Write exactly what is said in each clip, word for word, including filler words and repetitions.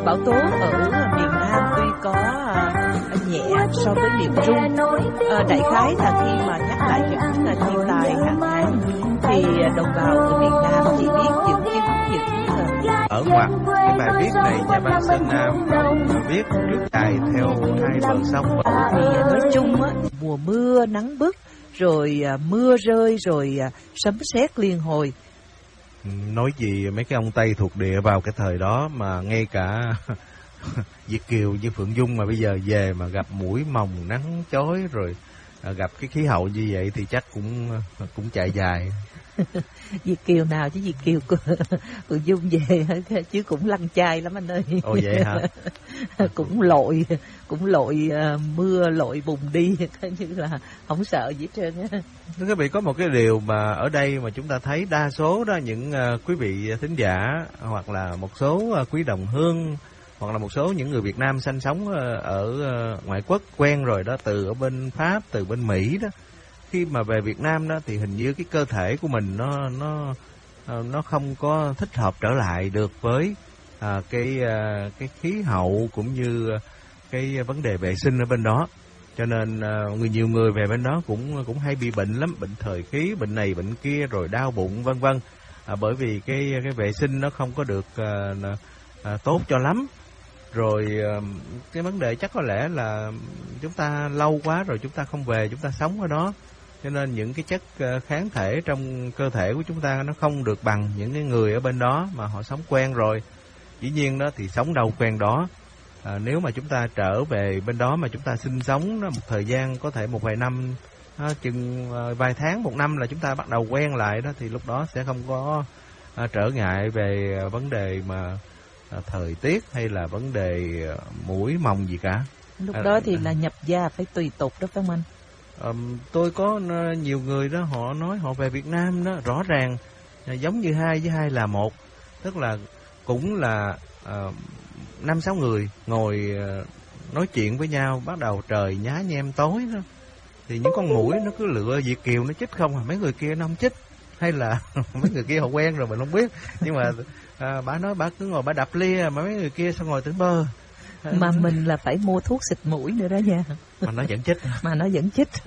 Bảo Tố, ở miền Nam tuy có à, nhẹ so với miền Trung, à, đại khái là khi mà nhắc lại những à, thiên tai hạn hán thì đồng bào ở miền Nam chỉ biết những chứng những à, ở ngoặt cái bài viết này nhà văn Sơn Nam viết trước đài theo hai bờ sông. Thì nói chung á, mùa mưa nắng bức, rồi à, mưa rơi, rồi à, sấm sét liên hồi. Nói gì mấy cái ông Tây thuộc địa vào cái thời đó mà ngay cả Việt kiều như Phượng Dung mà bây giờ về mà gặp muỗi mồng nắng chói rồi à, gặp cái khí hậu như vậy thì chắc cũng cũng chạy dài. Việt kiều nào chứ Việt kiều Phượng Dung về chứ cũng lăn chai lắm anh ơi. Ồ vậy hả? Cũng lội cũng lội uh, mưa lội bùn đi, coi như là không sợ gì hết trơn á. Thưa quý vị, có một cái điều mà ở đây mà chúng ta thấy đa số đó những uh, quý vị thính giả hoặc là một số uh, quý đồng hương hoặc là một số những người Việt Nam sinh sống uh, ở uh, ngoại quốc quen rồi đó, từ ở bên Pháp, từ bên Mỹ đó, khi mà về Việt Nam đó thì hình như cái cơ thể của mình nó nó nó không có thích hợp trở lại được với à, cái à, cái khí hậu cũng như cái vấn đề vệ sinh ở bên đó, cho nên à, người nhiều người về bên đó cũng cũng hay bị bệnh lắm, bệnh thời khí, bệnh này bệnh kia, rồi đau bụng vân vân, à, bởi vì cái cái vệ sinh nó không có được à, à, tốt cho lắm. Rồi cái vấn đề chắc có lẽ là chúng ta lâu quá rồi chúng ta không về, chúng ta sống ở đó, cho nên những cái chất kháng thể trong cơ thể của chúng ta nó không được bằng những cái người ở bên đó mà họ sống quen rồi. Dĩ nhiên đó thì sống đâu quen đó. À, nếu mà chúng ta trở về bên đó mà chúng ta sinh sống đó, một thời gian có thể một vài năm, à, chừng à, vài tháng, một năm là chúng ta bắt đầu quen lại đó, thì lúc đó sẽ không có à, trở ngại về vấn đề mà à, thời tiết hay là vấn đề à, muỗi mồng gì cả. Lúc đó thì là nhập gia phải tùy tục đó phải không anh? Um, tôi có nhiều người đó họ nói họ về Việt Nam đó rõ ràng giống như hai với hai là một, tức là cũng là uh, năm sáu người ngồi uh, nói chuyện với nhau, bắt đầu trời nhá nhem tối đó, thì những con muỗi nó cứ lựa Việt kiều nó chích không à, mấy người kia nó không chích, hay là mấy người kia họ quen rồi mình không biết, nhưng mà uh, bà nói bà cứ ngồi bà đập lia mà mấy người kia sao ngồi tỉnh bơ. Mà mình là phải mua thuốc xịt mũi nữa đó nha. Mà nó vẫn chích. Mà nó vẫn chích.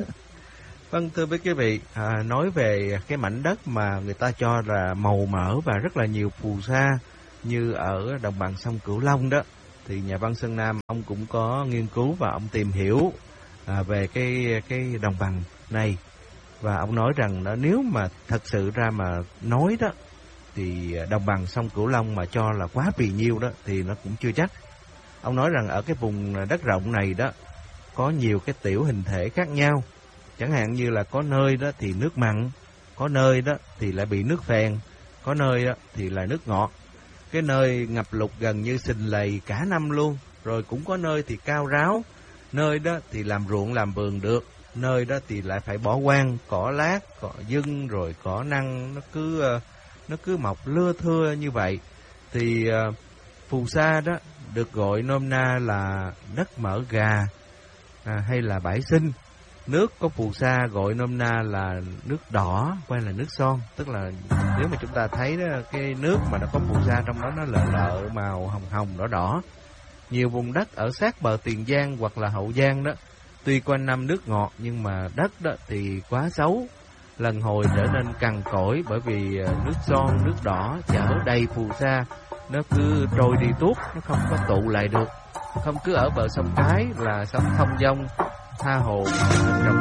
Vâng, thưa quý vị, à, nói về cái mảnh đất mà người ta cho là màu mỡ và rất là nhiều phù sa như ở đồng bằng sông Cửu Long đó, thì nhà văn Sơn Nam ông cũng có nghiên cứu và ông tìm hiểu à, về cái cái đồng bằng này, và ông nói rằng đó, nếu mà thật sự ra mà nói đó thì đồng bằng sông Cửu Long mà cho là quá phì nhiêu đó thì nó cũng chưa chắc. Ông nói rằng ở cái vùng đất rộng này đó có nhiều cái tiểu hình thể khác nhau. Chẳng hạn như là có nơi đó thì nước mặn, có nơi đó thì lại bị nước phèn, có nơi đó thì là nước ngọt. Cái nơi ngập lụt gần như sình lầy cả năm luôn. Rồi cũng có nơi thì cao ráo, nơi đó thì làm ruộng làm vườn được, nơi đó thì lại phải bỏ hoang, cỏ lát, cỏ dưng rồi cỏ năng nó cứ nó cứ mọc lưa thưa như vậy. Thì phù sa đó được gọi nôm na là đất mỡ gà à, hay là bãi sinh. Nước có phù sa gọi nôm na là nước đỏ hay là nước son, tức là nếu mà chúng ta thấy đó, cái nước mà nó có phù sa trong đó nó lợ lợ màu hồng hồng đỏ đỏ. Nhiều vùng đất ở sát bờ Tiền Giang hoặc là Hậu Giang đó, tuy quanh năm nước ngọt nhưng mà đất đó thì quá xấu, lần hồi trở nên cằn cỗi, bởi vì nước son, nước đỏ chở đầy phù sa, nó cứ trôi đi tuốt, nó không có tụ lại được. Không cứ ở bờ sông Cái là sông Thông Dông, tha hồ trồng